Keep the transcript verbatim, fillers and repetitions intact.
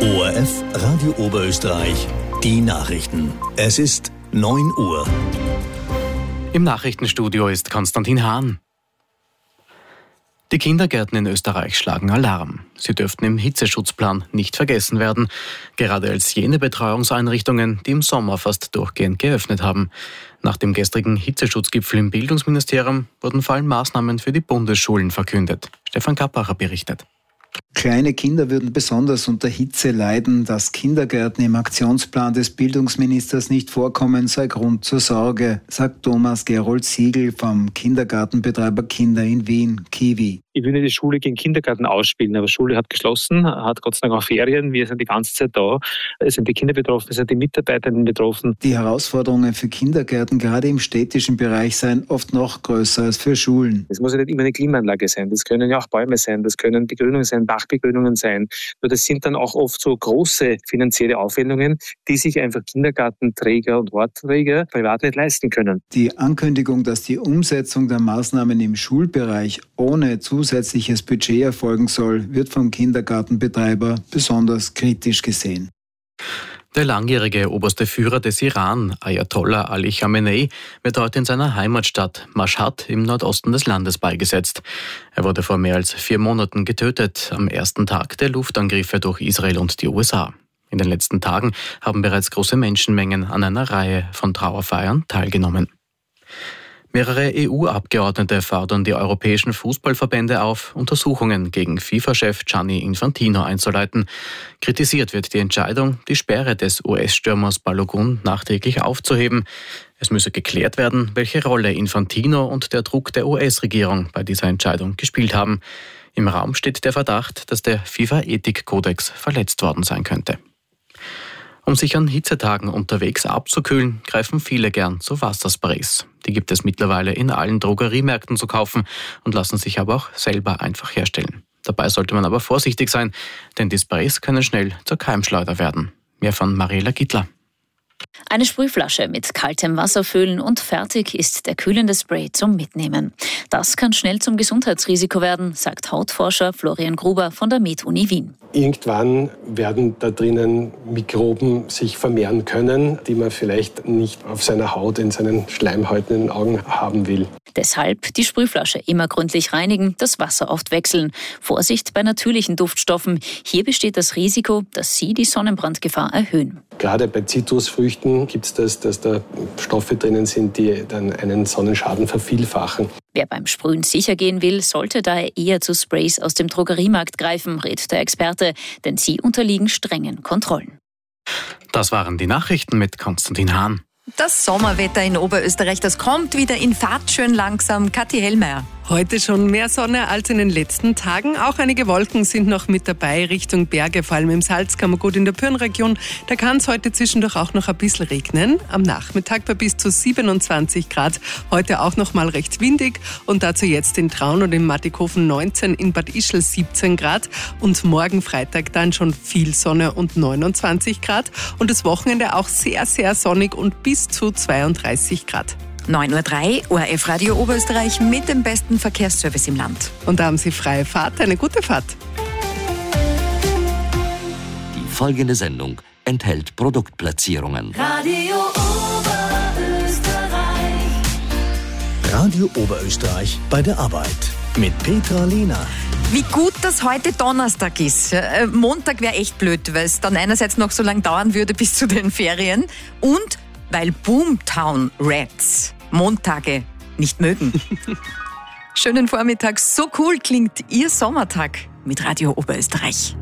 O R F Radio Oberösterreich, die Nachrichten. Es ist neun Uhr. Im Nachrichtenstudio ist Konstantin Hahn. Die Kindergärten in Österreich schlagen Alarm. Sie dürften im Hitzeschutzplan nicht vergessen werden, gerade als jene Betreuungseinrichtungen, die im Sommer fast durchgehend geöffnet haben. Nach dem gestrigen Hitzeschutzgipfel im Bildungsministerium wurden vor allem Maßnahmen für die Bundesschulen verkündet. Stefan Kappacher berichtet. Kleine Kinder würden besonders unter Hitze leiden. Dass Kindergärten im Aktionsplan des Bildungsministers nicht vorkommen, sei Grund zur Sorge, sagt Thomas Gerold Siegel vom Kindergartenbetreiber Kinder in Wien, Kiwi. Ich will nicht die Schule gegen Kindergarten ausspielen, aber die Schule hat geschlossen, hat Gott sei Dank auch Ferien. Wir sind die ganze Zeit da. Es sind die Kinder betroffen, es sind die Mitarbeitenden betroffen. Die Herausforderungen für Kindergärten, gerade im städtischen Bereich, seien oft noch größer als für Schulen. Es muss ja nicht immer eine Klimaanlage sein. Das können ja auch Bäume sein, das können Begrünungen sein, Dachbegrünungen sein. Nur das sind dann auch oft so große finanzielle Aufwendungen, die sich einfach Kindergartenträger und Wortträger privat nicht leisten können. Die Ankündigung, dass die Umsetzung der Maßnahmen im Schulbereich ohne zusätzliches Budget erfolgen soll, wird vom Kindergartenbetreiber besonders kritisch gesehen. Der langjährige oberste Führer des Iran, Ayatollah Ali Khamenei, wird heute in seiner Heimatstadt Mashhad im Nordosten des Landes beigesetzt. Er wurde vor mehr als vier Monaten getötet, am ersten Tag der Luftangriffe durch Israel und die U S A. In den letzten Tagen haben bereits große Menschenmengen an einer Reihe von Trauerfeiern teilgenommen. Mehrere E U-Abgeordnete fordern die europäischen Fußballverbände auf, Untersuchungen gegen FIFA-Chef Gianni Infantino einzuleiten. Kritisiert wird die Entscheidung, die Sperre des U S-Stürmers Balogun nachträglich aufzuheben. Es müsse geklärt werden, welche Rolle Infantino und der Druck der U S-Regierung bei dieser Entscheidung gespielt haben. Im Raum steht der Verdacht, dass der FIFA-Ethikkodex verletzt worden sein könnte. Um sich an Hitzetagen unterwegs abzukühlen, greifen viele gern zu Wassersprays. Die gibt es mittlerweile in allen Drogeriemärkten zu kaufen und lassen sich aber auch selber einfach herstellen. Dabei sollte man aber vorsichtig sein, denn die Sprays können schnell zur Keimschleuder werden. Mehr von Mariela Gittler. Eine Sprühflasche mit kaltem Wasser füllen und fertig ist der kühlende Spray zum Mitnehmen. Das kann schnell zum Gesundheitsrisiko werden, sagt Hautforscher Florian Gruber von der Med-Uni Wien. Irgendwann werden da drinnen Mikroben sich vermehren können, die man vielleicht nicht auf seiner Haut, in seinen Schleimhäuten, in den Augen haben will. Deshalb die Sprühflasche immer gründlich reinigen, das Wasser oft wechseln. Vorsicht bei natürlichen Duftstoffen. Hier besteht das Risiko, dass sie die Sonnenbrandgefahr erhöhen. Gerade bei Zitrusfrüchten gibt es das, dass da Stoffe drinnen sind, die dann einen Sonnenschaden vervielfachen. Wer beim Sprühen sicher gehen will, sollte daher eher zu Sprays aus dem Drogeriemarkt greifen, rät der Experte, denn sie unterliegen strengen Kontrollen. Das waren die Nachrichten mit Konstantin Hahn. Das Sommerwetter in Oberösterreich, das kommt wieder in Fahrt schön langsam. Kathi Hellmeier. Heute schon mehr Sonne als in den letzten Tagen. Auch einige Wolken sind noch mit dabei Richtung Berge, vor allem im Salzkammergut in der Pyrenregion. Da kann es heute zwischendurch auch noch ein bisschen regnen. Am Nachmittag bei bis zu siebenundzwanzig Grad. Heute auch noch mal recht windig. Und dazu jetzt in Traun und in Mattighofen neunzehn, in Bad Ischl siebzehn Grad. Und morgen Freitag dann schon viel Sonne und neunundzwanzig Grad. Und das Wochenende auch sehr, sehr sonnig und bis zu zweiunddreißig Grad. neun Uhr drei, O R F Radio Oberösterreich mit dem besten Verkehrsservice im Land. Und da haben Sie freie Fahrt, eine gute Fahrt. Die folgende Sendung enthält Produktplatzierungen. Radio Oberösterreich. Radio Oberösterreich bei der Arbeit mit Petra Lehner. Wie gut, dass heute Donnerstag ist. Montag wäre echt blöd, weil es dann einerseits noch so lange dauern würde bis zu den Ferien und weil Boomtown Rats Montage nicht mögen. Schönen Vormittag, so cool klingt Ihr Sommertag mit Radio Oberösterreich.